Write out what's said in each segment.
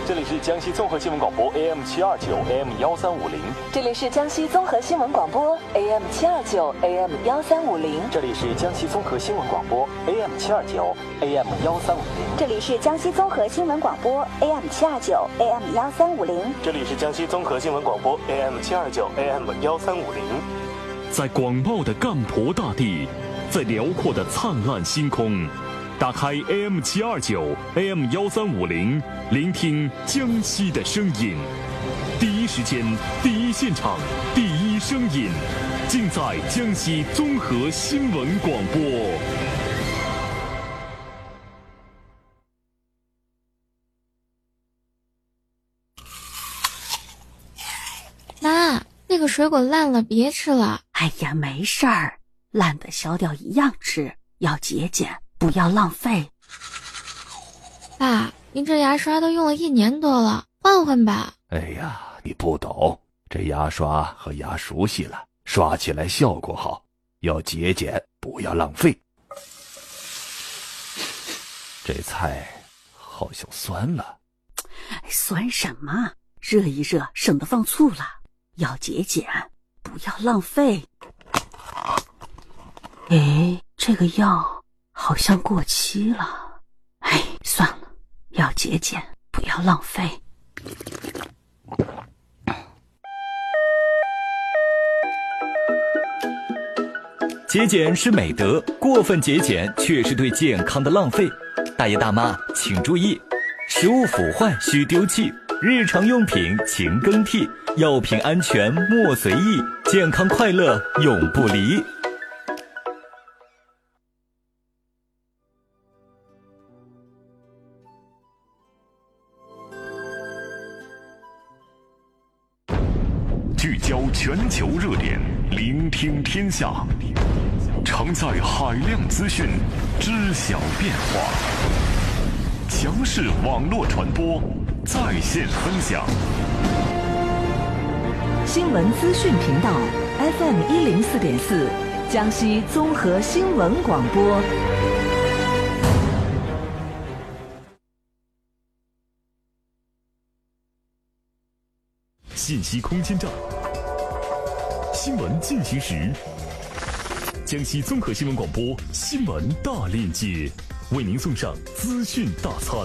这里是江西综合新闻广播 AM729 AM1350。 这里是江西综合新闻广播 AM729 AM1350。 这里是江西综合新闻广播 AM729 AM1350。 这里是江西综合新闻广播 AM729 AM1350。 这里是江西综合新闻广播 AM729 AM1350。 在广袤的干婆大地，在辽阔的灿烂星空，打开 AM729 AM1350，聆听江西的声音。第一时间，第一现场，第一声音，尽在江西综合新闻广播。 妈，那个水果烂了，别吃了。 哎呀，没事儿，烂的削掉一样吃，要节俭，不要浪费。 爸，您这牙刷都用了1年多了，换换吧。 哎呀，你不懂，这牙刷和牙熟悉了，刷起来效果好，要节俭，不要浪费。这菜好像酸了。 酸什么？热一热，省得放醋了。要节俭，不要浪费。哎，这个药好像过期了。哎，算了，要节俭，不要浪费。 节俭是美德，过分节俭却是对健康的浪费。大爷大妈请注意，食物腐坏需丢弃，日常用品勤更替，药品安全莫随意，健康快乐永不离。 聚焦全球热点，聆听天下，承载海量资讯，知晓变化。强势网络传播，在线分享。 新闻资讯频道 FM104.4，江西综合新闻广播。 信息空间站，新闻进行时。江西综合新闻广播新闻大链接，为您送上资讯大餐。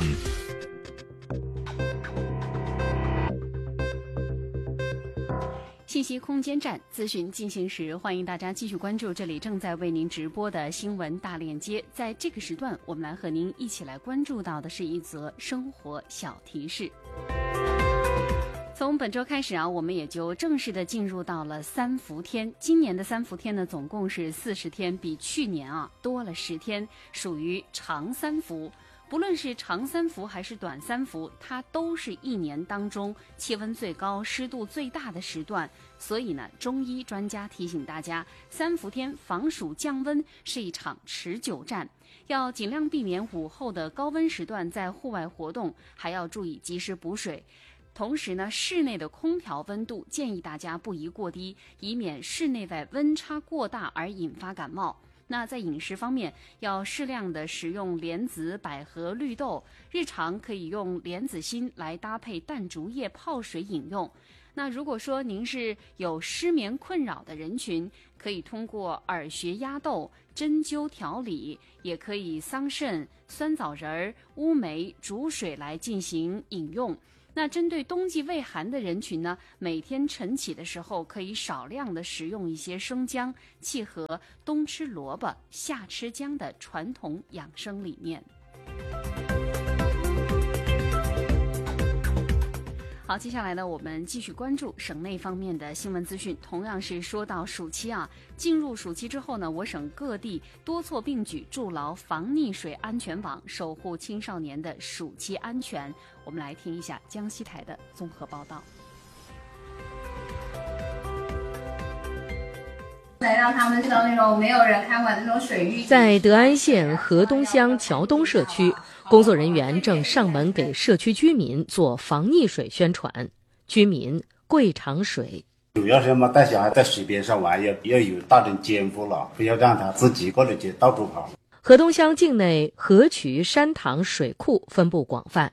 信息空间站，资讯进行时，欢迎大家继续关注这里正在为您直播的新闻大链接。在这个时段，我们来和您一起来关注到的是一则生活小提示。从本周开始我们也就正式的进入到了3伏天。今年的3伏天呢，总共是40天，比去年多了10天，属于长3伏。不论是长3伏还是短3伏，它都是一年当中气温最高、湿度最大的时段。所以呢，中医专家提醒大家，3伏天防暑降温是一场持久战，要尽量避免午后的高温时段在户外活动，还要注意及时补水。同时呢，室内的空调温度建议大家不宜过低，以免室内外温差过大而引发感冒。那在饮食方面，要适量的食用莲子、百合、绿豆，日常可以用莲子心来搭配淡竹叶泡水饮用。那如果说您是有失眠困扰的人群，可以通过耳穴压豆、针灸调理，也可以桑葚、酸枣仁、乌梅煮水来进行饮用。那针对冬季畏寒的人群呢，每天晨起的时候可以少量的食用一些生姜，契合冬吃萝卜夏吃姜的传统养生理念。好，接下来呢，我们继续关注省内方面的新闻资讯。同样是说到暑期进入暑期之后呢，我省各地多措并举，筑牢防溺水安全网，守护青少年的暑期安全。我们来听一下江西台的综合报道。 来让他们知道那种没有人看管的那种水域。 在德安县河东乡桥东社区，工作人员正上门给社区居民做防溺水宣传。居民贵尝水， 主要是带小孩在水边上玩，要有大人监护了，不要让他自己一个人去到处跑。 河东乡境内河渠、山塘水库分布广泛，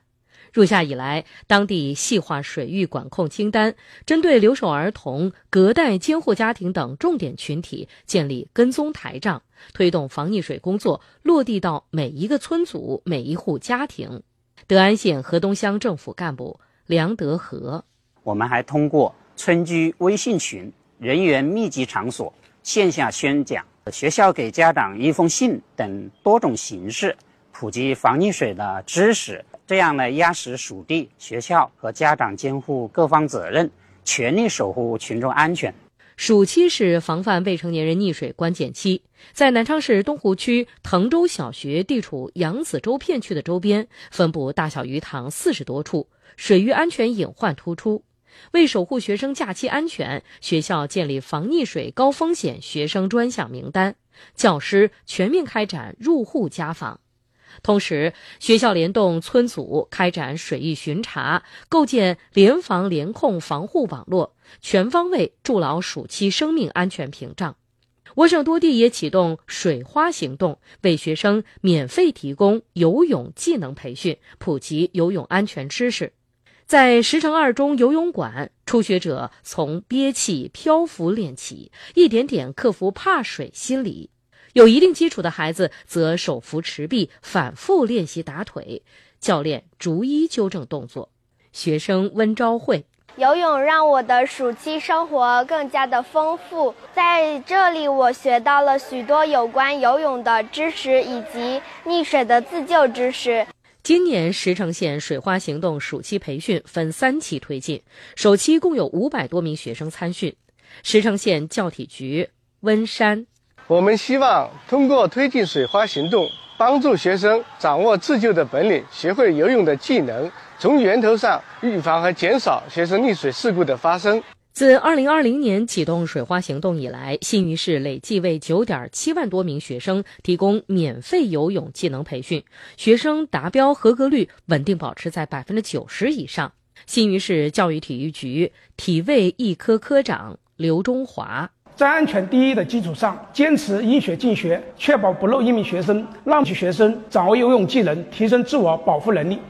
入夏以来，当地细化水域管控清单，针对留守儿童、隔代监护家庭等重点群体建立跟踪台账，推动防溺水工作落地到每一个村组、每一户家庭。德安县河东乡政府干部梁德和， 我们还通过村居微信群、人员密集场所、线下宣讲、学校给家长一封信等多种形式普及防溺水的知识，这样呢，压实属地、学校和家长监护各方责任，全力守护群众安全。 暑期是防范未成年人溺水关键期，在南昌市东湖区滕州小学地处扬子洲片区的周边，分布大小鱼塘40多处，水域安全隐患突出。为守护学生假期安全，学校建立防溺水高风险学生专项名单，教师全面开展入户家访。同时，学校联动村组开展水域巡查，构建联防联控防护网络，全方位筑牢暑期生命安全屏障。我省多地也启动水花行动，为学生免费提供游泳技能培训，普及游泳安全知识。在10×2中游泳馆，初学者从憋气、漂浮练起，一点点克服怕水心理。有一定基础的孩子则手扶池壁，反复练习打腿，教练逐一纠正动作。学生温昭慧， 游泳让我的暑期生活更加的丰富，在这里我学到了许多有关游泳的知识以及溺水的自救知识。 今年石城县水花行动暑期培训分3期推进，首期共有500多名学生参训。石城县教体局温山， 我们希望通过推进水花行动，帮助学生掌握自救的本领，学会游泳的技能，从源头上预防和减少学生溺水事故的发生。 自2020年启动水花行动以来，新余市累计为9.7万多名学生提供免费游泳技能培训，学生达标合格率稳定保持在90%以上。新余市教育体育局体卫一科科长刘中华， 在安全第一的基础上，坚持应学尽学，确保不漏一名学生，让学生掌握游泳技能，提升自我保护能力。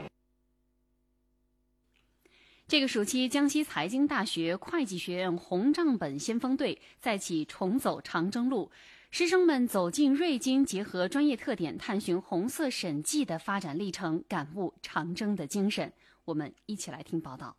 这个暑期，江西财经大学会计学院红账本先锋队再起重走长征路，师生们走进瑞金，结合专业特点，探寻红色审计的发展历程，感悟长征的精神。我们一起来听报道。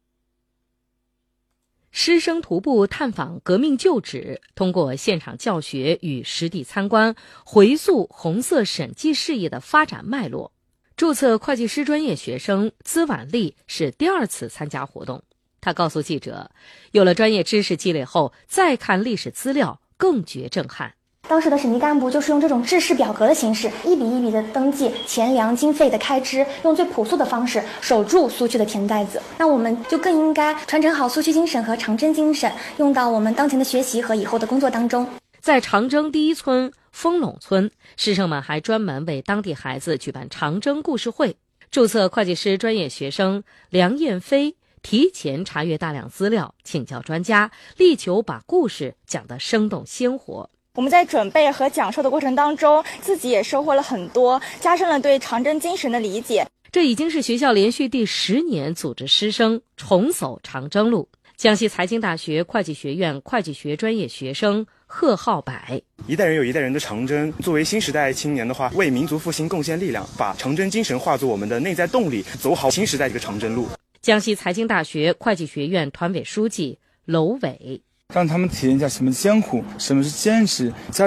师生徒步探访革命旧址，通过现场教学与实地参观，回溯红色审计事业的发展脉络。注册会计师专业学生资婉丽是第2次参加活动。他告诉记者，有了专业知识积累后，再看历史资料更觉震撼。 当时的审计干部就是用这种制式表格的形式，一笔一笔的登记钱粮经费的开支，用最朴素的方式守住苏区的田袋子。那我们就更应该传承好苏区精神和长征精神，用到我们当前的学习和以后的工作当中。 在长征第1村丰陇村，师生们还专门为当地孩子举办长征故事会。注册会计师专业学生梁燕飞提前查阅大量资料，请教专家，力求把故事讲得生动鲜活。 我们在准备和讲授的过程当中，自己也收获了很多，加深了对长征精神的理解。 这已经是学校连续第10年组织师生重走长征路。江西财经大学会计学院会计学专业学生贺浩柏， 一代人有一代人的长征，作为新时代青年的话，为民族复兴贡献力量，把长征精神化作我们的内在动力，走好新时代这个长征路。 江西财经大学会计学院团委书记娄伟， 让他们体验一下什么是艰苦，什么是坚持，